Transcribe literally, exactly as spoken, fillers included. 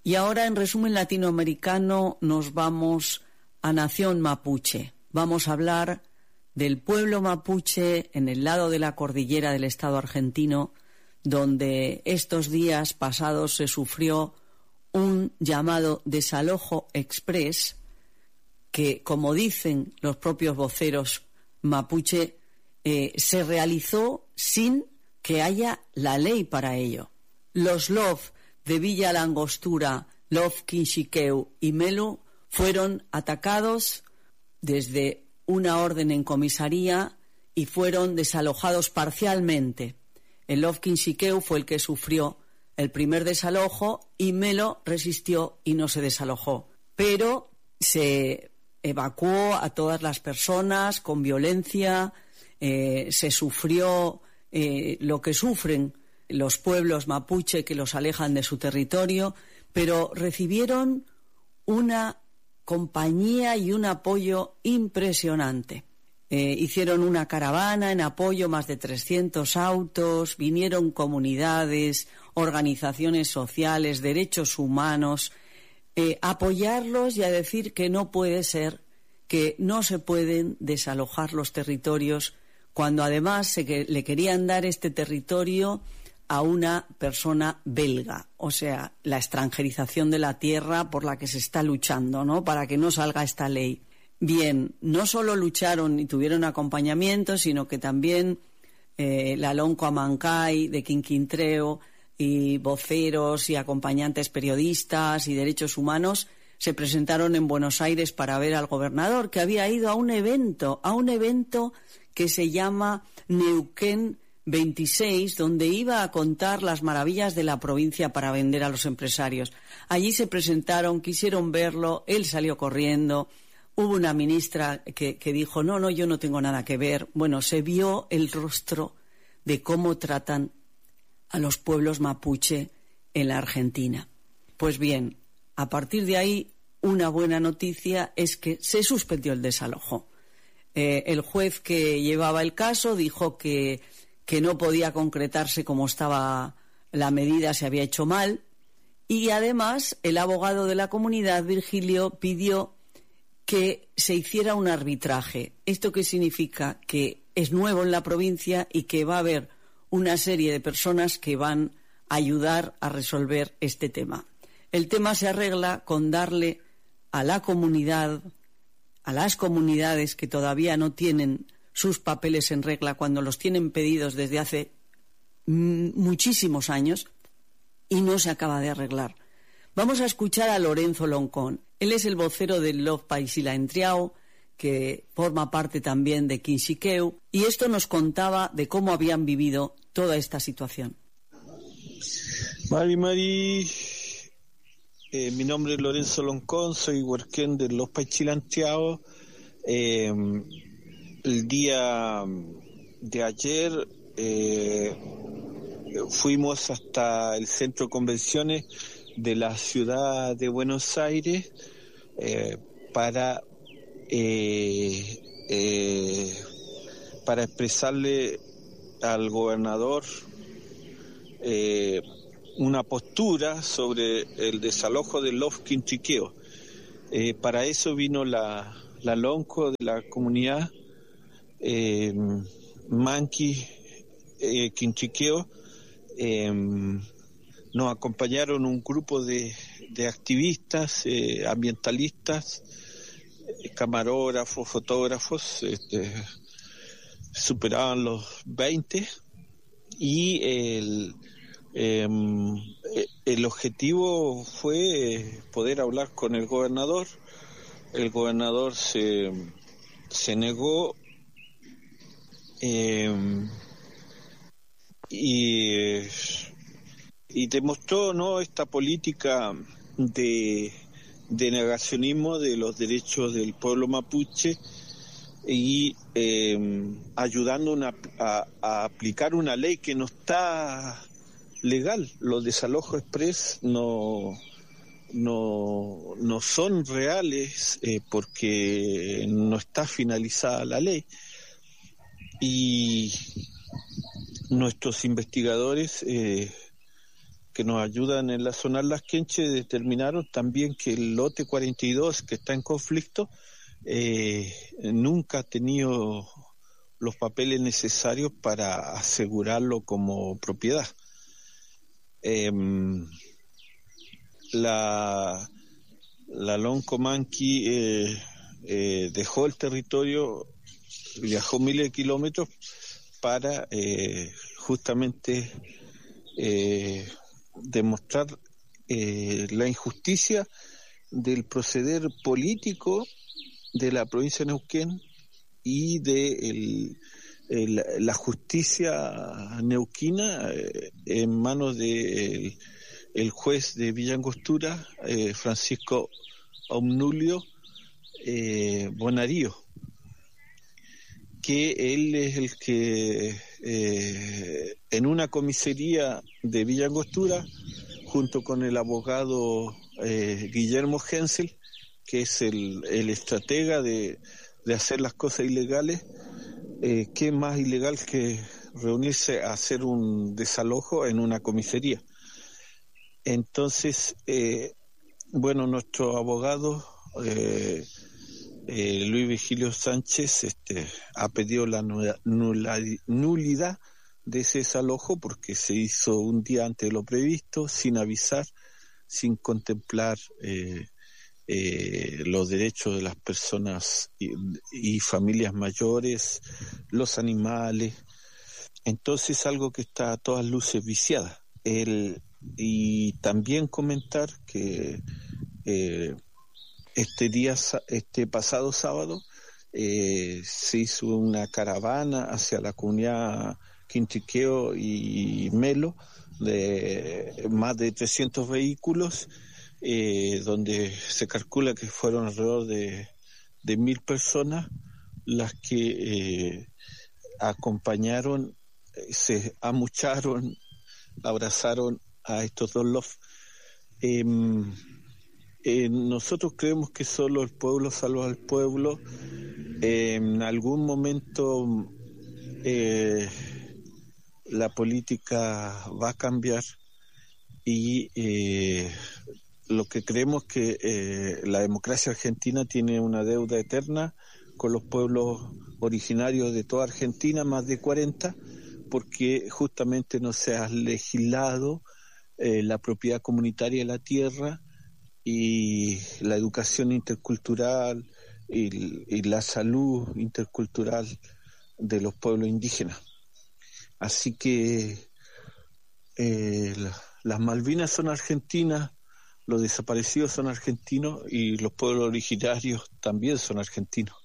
Y ahora, en resumen latinoamericano, nos vamos a Nación Mapuche. Vamos a hablar del pueblo mapuche en el lado de la cordillera del Estado argentino, donde estos días pasados se sufrió un llamado desalojo exprés que, como dicen los propios voceros mapuche, eh, se realizó sin que haya la ley para ello. Los L O F de Villa La Angostura, L O F Quinchiqueu y Melu fueron atacados desde una orden en comisaría y fueron desalojados parcialmente. El L O F Quinchiqueu fue el que sufrió el primer desalojo y Melo resistió y no se desalojó. Pero se evacuó a todas las personas con violencia, eh, se sufrió eh, lo que sufren los pueblos mapuche que los alejan de su territorio, pero recibieron una compañía y un apoyo impresionante. Eh, hicieron una caravana en apoyo, más de trescientos autos, vinieron comunidades, organizaciones sociales, derechos humanos, eh, a apoyarlos y a decir que no puede ser, que no se pueden desalojar los territorios, cuando además se que, le querían dar este territorio a una persona belga, o sea, la extranjerización de la tierra por la que se está luchando, ¿no?, para que no salga esta ley. Bien, no solo lucharon y tuvieron acompañamiento, sino que también eh, la Lonco Amancay de Quinquintreo y voceros y acompañantes periodistas y derechos humanos se presentaron en Buenos Aires para ver al gobernador, que había ido a un evento, a un evento que se llama Neuquén veintiséis, donde iba a contar las maravillas de la provincia para vender a los empresarios. Allí se presentaron, quisieron verlo, él salió corriendo. Hubo una ministra que, que dijo, no, no, yo no tengo nada que ver. Bueno, se vio el rostro de cómo tratan a los pueblos mapuche en la Argentina. Pues bien, a partir de ahí, una buena noticia es que se suspendió el desalojo. Eh, el juez que llevaba el caso dijo que, que no podía concretarse como estaba la medida, se había hecho mal. Y además, el abogado de la comunidad, Virgilio, pidió que se hiciera un arbitraje. ¿Esto qué significa? Que es nuevo en la provincia y que va a haber una serie de personas que van a ayudar a resolver este tema. El tema se arregla con darle a la comunidad, a las comunidades que todavía no tienen sus papeles en regla, cuando los tienen pedidos desde hace muchísimos años y no se acaba de arreglar. Vamos a escuchar a Lorenzo Loncón. Él es el vocero del L O F Paisila Entriao, que forma parte también de Quinchiqueu, y esto nos contaba de cómo habían vivido toda esta situación. Mari, Mari, eh, mi nombre es Lorenzo Loncón, soy huerquén del L O F Paisila Entriao. Eh, el día de ayer eh, fuimos hasta el centro de convenciones de la ciudad de Buenos Aires eh, para eh, eh, para expresarle al gobernador eh, una postura sobre el desalojo del L O F Quinchiqueo. Eh, para eso vino la, la Lonco de la comunidad eh, Manqui eh, Quinchiqueo. Eh, Nos acompañaron un grupo de, de activistas, eh, ambientalistas, eh, camarógrafos, fotógrafos, este, superaban los veinte, y el, eh, el objetivo fue poder hablar con el gobernador. El gobernador se, se negó eh, y... y demostró, ¿no?, esta política de, de negacionismo de los derechos del pueblo mapuche y eh, ayudando una, a, a aplicar una ley que no está legal. Los desalojos express no, no, no son reales eh, porque no está finalizada la ley. Y nuestros investigadores eh, que nos ayudan en la zona Las Quenches determinaron también que el lote cuarenta y dos que está en conflicto eh, nunca ha tenido los papeles necesarios para asegurarlo como propiedad. Eh, la, la Loncomanqui eh, eh, dejó el territorio, viajó miles de kilómetros para eh, justamente eh, demostrar eh, la injusticia del proceder político de la provincia de Neuquén y de el, el, la justicia neuquina eh, en manos de el, el juez de Villa Angostura, eh, Francisco Obnulio eh, Bonarío, que él es el que eh, en una comisaría de Villa Angostura, junto con el abogado eh, Guillermo Hensel, que es el, el estratega de, de hacer las cosas ilegales, eh, ¿qué más ilegal que reunirse a hacer un desalojo en una comisaría? Entonces, eh, bueno, nuestro abogado eh, eh, Luis Vigilio Sánchez este, ha pedido la nula, nula, nulidad de ese desalojo porque se hizo un día antes de lo previsto, sin avisar, sin contemplar eh, eh, los derechos de las personas y, y familias mayores, los animales. Entonces, algo que está a todas luces viciada. El, y también comentar que eh, este día, este pasado sábado, eh, se hizo una caravana hacia la comunidad Quintriqueo y Melo de más de trescientos vehículos, eh, donde se calcula que fueron alrededor de, de mil personas las que eh, acompañaron, se amucharon, abrazaron a estos dos love. Eh, eh, nosotros creemos que solo el pueblo salva al pueblo. Eh, en algún momento eh, la política va a cambiar y eh, lo que creemos que eh, la democracia argentina tiene una deuda eterna con los pueblos originarios de toda Argentina, más de cuarenta, porque justamente no se ha legislado eh, la propiedad comunitaria de la tierra y la educación intercultural y, y la salud intercultural de los pueblos indígenas. Así que eh, la, las Malvinas son argentinas, los desaparecidos son argentinos y los pueblos originarios también son argentinos.